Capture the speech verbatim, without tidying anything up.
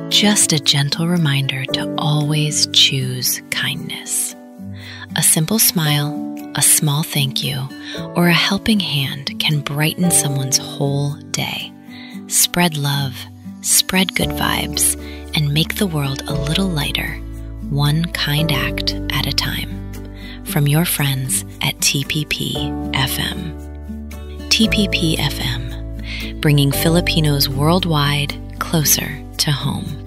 Just a gentle reminder to always choose kindness. A simple smile, a small thank you, or a helping hand can brighten someone's whole day. Spread love, spread good vibes, and make the world a little lighter, one kind act at a time. From your friends at T P P F M. T P P F M, bringing Filipinos worldwide closer to home.